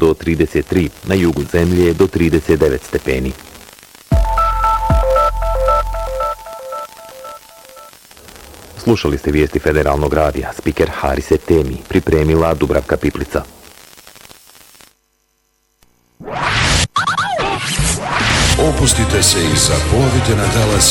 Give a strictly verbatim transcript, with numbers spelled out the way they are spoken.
do trideset tri, na jugu zemlje do trideset devet stepeni. Slušali ste vijesti Federalnog radija, spiker Harise Temi, pripremila Dubravka Piplica. Opustite se i zaplovite na talas